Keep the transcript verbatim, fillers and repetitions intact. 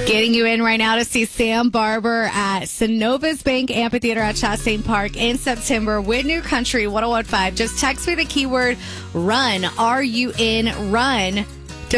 Getting you in right now to see Sam Barber at Synovus Bank Amphitheater at Chastain Park in September with New Country ten fifteen. Just text me the keyword RUN, R U N, RUN,